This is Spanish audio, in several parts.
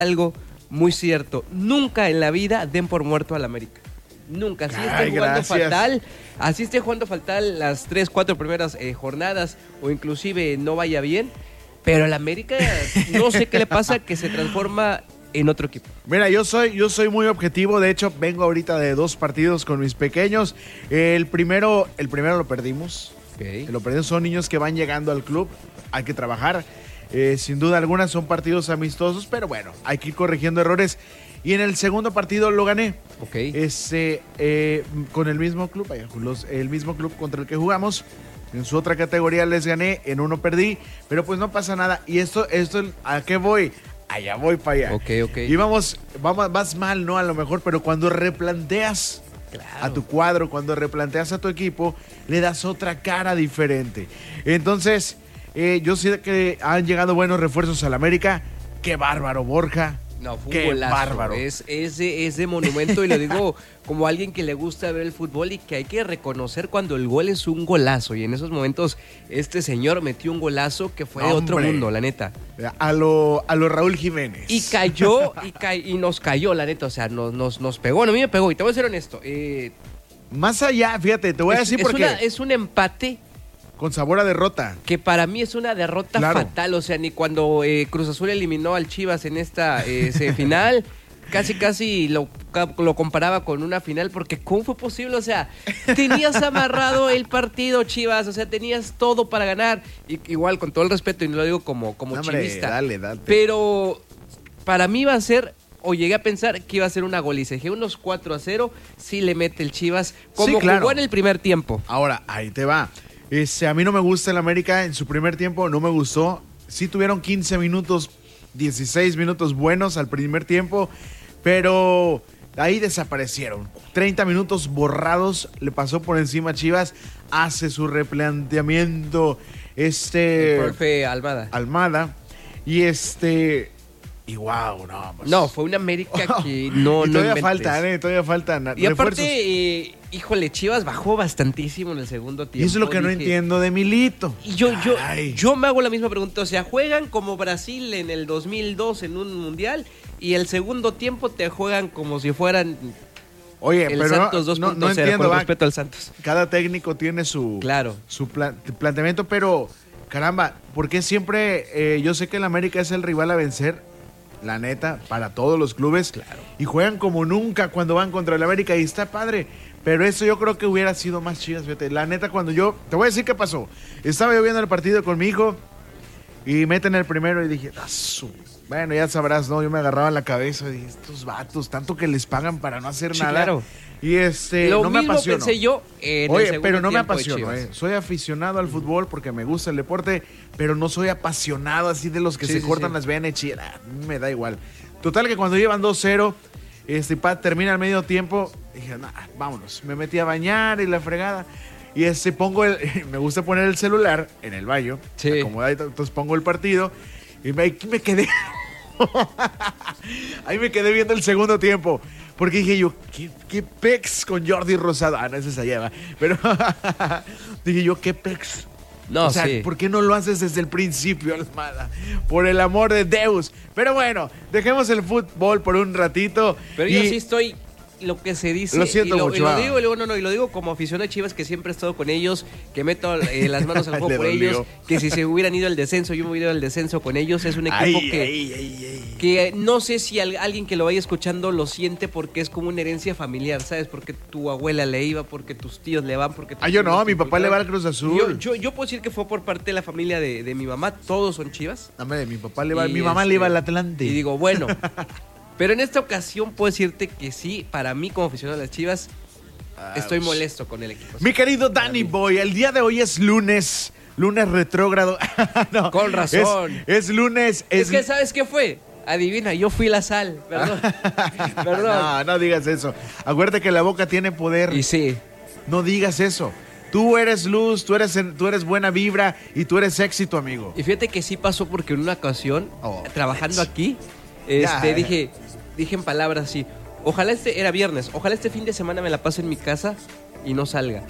algo muy cierto. Nunca en la vida den por muerto al América. Nunca. Así esté jugando fatal las 3, 4 primeras jornadas o inclusive no vaya bien, pero el América no sé qué le pasa que se transforma en otro equipo. Mira, yo soy muy objetivo. De hecho, vengo ahorita de 2 partidos con mis pequeños. El primero lo perdimos. Okay. Lo perdimos, son niños que van llegando al club. Hay que trabajar. Sin duda alguna son partidos amistosos, pero bueno, hay que ir corrigiendo errores. Y en el segundo partido lo gané. Okay. Con el mismo club, el mismo club contra el que jugamos. En su otra categoría les gané, en uno perdí, pero pues no pasa nada. Y esto ¿a qué voy? Allá voy para allá. Ok. Y vas mal, ¿no? A lo mejor, pero cuando replanteas a tu cuadro, cuando replanteas a tu equipo, le das otra cara diferente. Entonces, yo sé que han llegado buenos refuerzos al América. ¡Qué bárbaro, Borja! No, fue un golazo. Bárbaro. Es de monumento y lo digo como alguien que le gusta ver el fútbol y que hay que reconocer cuando el gol es un golazo. Y en esos momentos este señor metió un golazo que fue de otro mundo, la neta. A lo Raúl Jiménez. Y cayó, y nos cayó, la neta. O sea, nos pegó. Bueno, a mí me pegó. Y te voy a ser honesto. Más allá, fíjate, te voy a decir por qué. Es un empate con sabor a derrota. Que para mí es una derrota fatal. O sea, ni cuando Cruz Azul eliminó al Chivas en esta semifinal, casi lo comparaba con una final, porque ¿cómo fue posible? O sea, tenías amarrado el partido, Chivas, o sea, tenías todo para ganar. Igual, con todo el respeto, y no lo digo como chivista. Dale. Pero para mí va a ser, o llegué a pensar que iba a ser una goliza. Dije, unos 4-0, sí le mete el Chivas, como jugó en el primer tiempo. Ahora, ahí te va. A mí no me gusta el América en su primer tiempo, no me gustó. Sí tuvieron 15 minutos, 16 minutos buenos al primer tiempo, pero ahí desaparecieron. 30 minutos borrados, le pasó por encima a Chivas, hace su replanteamiento el profe Almada, y y wow, no. Pues, no, fue una América que no todavía inventes. todavía faltan y refuerzos. Aparte, híjole, Chivas bajó bastantísimo en el segundo tiempo. Y eso es lo que no entiendo de Milito. Y yo me hago la misma pregunta. O sea, juegan como Brasil en el 2002 en un mundial, y el segundo tiempo te juegan como si fueran el pero Santos 2.0, no entiendo, con respeto al Santos. Cada técnico tiene su planteamiento, pero caramba, ¿por qué siempre yo sé que el América es el rival a vencer? La neta, para todos los clubes. Claro. Y juegan como nunca cuando van contra el América, y está padre. Pero eso yo creo que hubiera sido más chido, fíjate. La neta, te voy a decir qué pasó. Estaba yo viendo el partido con mi hijo y meten el primero y dije, bueno, ya sabrás, ¿no? Yo me agarraba la cabeza y dije, estos vatos, tanto que les pagan para no hacer nada. Claro. Y lo no me mismo apasionó. pensé yo en el segundo pero no me tiempo apasionó. Soy aficionado al fútbol porque me gusta el deporte, pero no soy apasionado así de los que se cortan las venas y me da igual. Total que cuando llevan 2-0, termina el medio tiempo, dije, vámonos. Me metí a bañar y la fregada. Y me gusta poner el celular en el baño, acomodadito, entonces pongo el partido y me quedé. Ahí me quedé viendo el segundo tiempo. Porque dije yo, ¿qué pex con Jordi Rosado? No, ese se lleva. Pero dije yo, ¿qué pex? No, ¿por qué no lo haces desde el principio, Almada? Por el amor de Deus. Pero bueno, dejemos el fútbol por un ratito. Pero yo sí estoy, lo que se dice. Lo siento mucho. Y lo digo como aficionado de Chivas, que siempre he estado con ellos, que meto las manos al fuego por ellos, que si se hubieran ido al descenso, yo me hubiera ido al descenso con ellos. Es un equipo que no sé si alguien que lo vaya escuchando lo siente, porque es como una herencia familiar, ¿sabes? Porque tu abuela le iba, porque tus tíos le van, porque... yo no, mi papá le va al Cruz Azul. Yo puedo decir que fue por parte de la familia de mi mamá, todos son Chivas. Mi papá le va, mi mamá le iba al Atlante. Y digo, bueno... Pero en esta ocasión puedo decirte que sí, para mí como aficionado a las Chivas, estoy molesto con el equipo. Mi querido Danny Boy, el día de hoy es lunes retrógrado. No, con razón. Es lunes. Es que, ¿sabes qué fue? Adivina, yo fui la sal, perdón. No digas eso. Acuérdate que la boca tiene poder. Y sí. No digas eso. Tú eres luz, tú eres buena vibra y tú eres éxito, amigo. Y fíjate que sí pasó, porque en una ocasión, trabajando aquí, dije en palabras así, era viernes, ojalá este fin de semana me la pase en mi casa y no salga.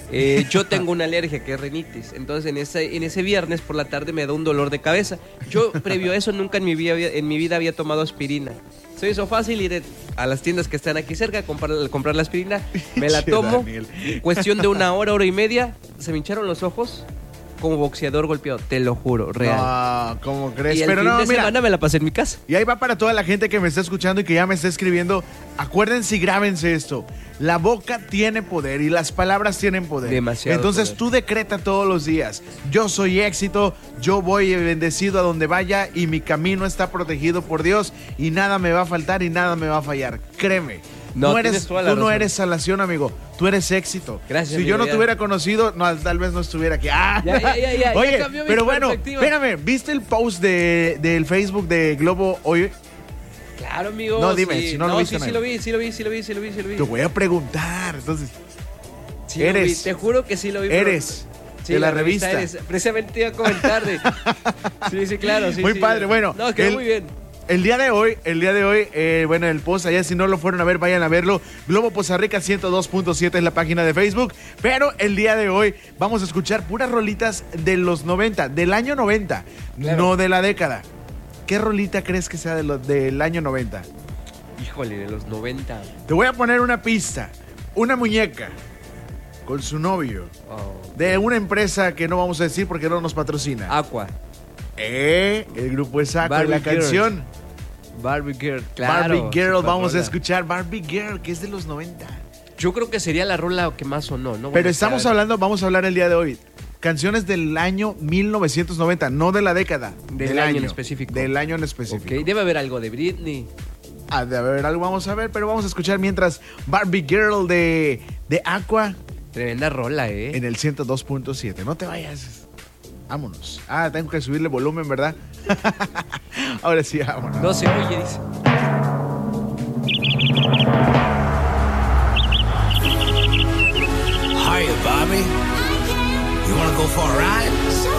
Yo tengo una alergia que es rinitis. Entonces en ese viernes por la tarde me da un dolor de cabeza. Yo previo a eso nunca en mi vida había tomado aspirina. Se hizo fácil ir a las tiendas que están aquí cerca, comprar la aspirina. Me la tomo. Cuestión de 1 hora, hora y media. Se me hincharon los ojos. Como boxeador golpeado, te lo juro, real. No, ¿cómo crees? Y el fin de semana me la pasé en mi casa. Y ahí va para toda la gente que me está escuchando y que ya me está escribiendo. Acuérdense y grábense esto. La boca tiene poder y las palabras tienen poder. Demasiado. Entonces poder. Tú decreta todos los días. Yo soy éxito, yo voy bendecido a donde vaya y mi camino está protegido por Dios y nada me va a faltar y nada me va a fallar. Créeme. Tú no eres salación, amigo. Tú eres éxito. Gracias. Si yo no te hubiera conocido, tal vez no estuviera aquí. Ya. Oye, pero bueno, espérame, ¿viste el post del Facebook de Globo hoy? Claro, amigo. No, dime, si no lo viste. Sí lo vi. Te voy a preguntar, entonces. Sí eres. Te juro que sí lo vi. Eres. Sí, de la revista. Precisamente iba a comentar de. Sí, claro. Muy padre, bueno. No, quedó muy bien. El día de hoy, bueno, el post allá, si no lo fueron a ver, vayan a verlo. Globo Poza Rica 102.7 es la página de Facebook. Pero el día de hoy vamos a escuchar puras rolitas de los 90, del año 90, claro. No de la década. ¿Qué rolita crees que sea del año 90? Híjole, de los 90. Te voy a poner una pista. Una muñeca con su novio de una empresa que no vamos a decir porque no nos patrocina. Aqua. El grupo es Aqua. La canción Barbie Girl, claro. Barbie Girl, vamos a escuchar Barbie Girl, que es de los 90. Yo creo que sería la rola que más sonó, ¿no? Pero vamos a hablar el día de hoy. Canciones del año 1990, no de la década. Del año en específico. Del año en específico. Ok, debe haber algo de Britney. De haber algo, vamos a ver, pero vamos a escuchar mientras Barbie Girl de Aqua. Tremenda rola, En el 102.7. No te vayas. Vámonos. Tengo que subirle volumen, ¿verdad? Ahora sí, vámonos. No se oye, dice. Hiya, Bobby. You wanna go for a ride?